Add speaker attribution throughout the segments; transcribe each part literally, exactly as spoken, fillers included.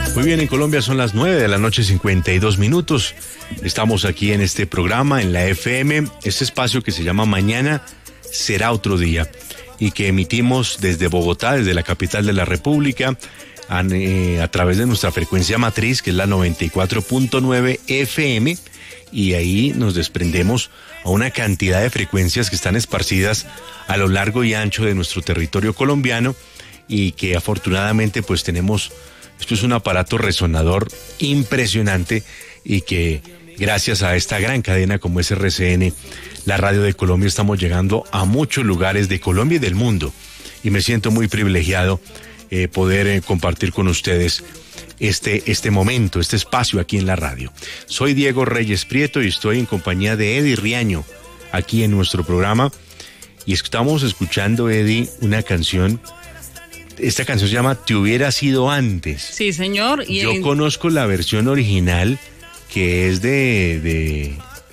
Speaker 1: Muy bien, en Colombia son las nueve de la noche, cincuenta y dos minutos. Estamos aquí en este programa, en la F M, este espacio que se llama Mañana Será Otro Día y que emitimos desde Bogotá, desde la capital de la República, a, eh, a través de nuestra frecuencia matriz, que es la noventa y cuatro punto nueve F M, y ahí nos desprendemos a una cantidad de frecuencias que están esparcidas a lo largo y ancho de nuestro territorio colombiano y que afortunadamente pues tenemos... Esto es un aparato resonador impresionante y que gracias a esta gran cadena como es R C N, la Radio de Colombia, estamos llegando a muchos lugares de Colombia y del mundo. Y me siento muy privilegiado eh, poder eh, compartir con ustedes este, este momento, este espacio aquí en la radio. Soy Diego Reyes Prieto y estoy en compañía de Eddie Riaño aquí en nuestro programa. Y estamos escuchando, Eddie, una canción... Esta canción se llama Te Hubiera Sido Antes.
Speaker 2: Sí, señor. Y
Speaker 1: Yo
Speaker 2: en...
Speaker 1: conozco la versión original, que es de... de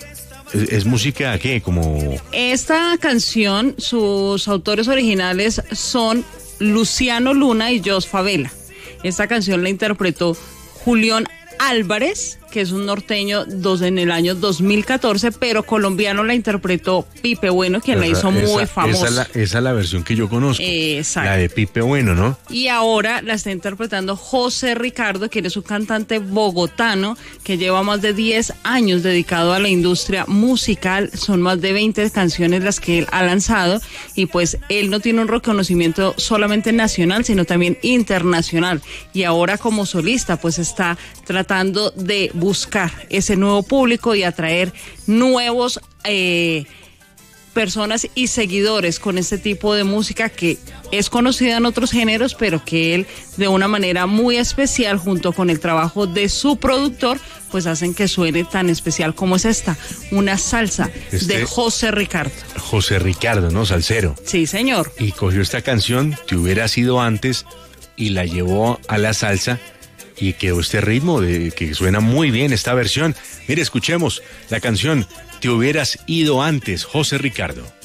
Speaker 1: es, es música, ¿qué? Como...
Speaker 2: Esta canción, sus autores originales son Luciano Luna y Jos Favela. Esta canción la interpretó Julián Álvarez, que es un norteño dos, en el año dos mil catorce, pero colombiano la interpretó Pipe Bueno, quien esa, la hizo muy
Speaker 1: esa,
Speaker 2: famosa.
Speaker 1: Esa, la, esa es la versión que yo conozco.
Speaker 2: Exacto.
Speaker 1: La de Pipe Bueno, ¿no?
Speaker 2: Y ahora la está interpretando José Ricardo, quien es un cantante bogotano que lleva más de diez años dedicado a la industria musical. Son más de veinte canciones las que él ha lanzado y pues él no tiene un reconocimiento solamente nacional, sino también internacional. Y ahora como solista pues está tratando de buscar ese nuevo público y atraer nuevos eh, personas y seguidores con este tipo de música que es conocida en otros géneros, pero que él de una manera muy especial, junto con el trabajo de su productor, pues hacen que suene tan especial como es esta, una salsa este, de José Ricardo.
Speaker 1: José Ricardo, ¿no? Salsero.
Speaker 2: Sí, señor.
Speaker 1: Y cogió esta canción, Te Hubiera Sido Antes, y la llevó a la salsa. Y quedó este ritmo de que suena muy bien esta versión. Mire, escuchemos la canción Te Hubieras Ido Antes, José Ricardo.